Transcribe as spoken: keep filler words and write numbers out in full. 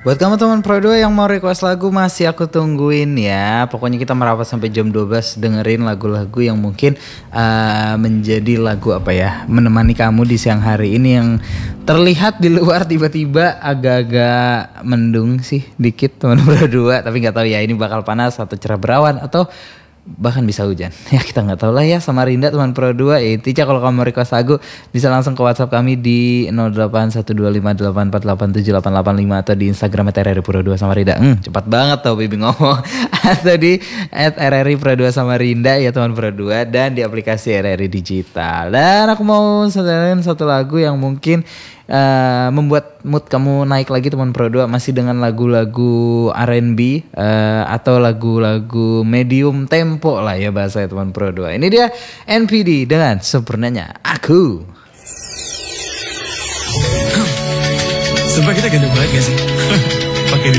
Buat kamu teman Pro dua yang mau request lagu masih aku tungguin ya. Pokoknya kita merapat sampai jam dua belas dengerin lagu-lagu yang mungkin uh, menjadi lagu apa ya, menemani kamu di siang hari ini yang terlihat di luar tiba-tiba agak-agak mendung sih dikit teman Pro dua, tapi nggak tahu ya ini bakal panas atau cerah berawan atau bahkan bisa hujan. Ya kita nggak tahu lah ya. Samarinda teman Pro dua. Ya intinya kalau kamu request lagu bisa langsung ke WhatsApp kami di nol delapan satu dua lima delapan empat delapan tujuh delapan delapan lima atau di Instagram at r r i pro dua Samarinda. Hmm, cepat banget tau Bibi ngomong. Atau di at r r i pro dua Samarinda ya teman Pro dua, dan di aplikasi R R I Digital. Dan aku mau setelin satu lagu yang mungkin Uh, membuat mood kamu naik lagi teman Pro dua, masih dengan lagu-lagu R and B uh, atau lagu-lagu medium tempo lah ya bahasa teman Pro dua. Ini dia N P D dengan Sempurnanya Aku. Sumpah kita ganteng banget gak sih? Pakai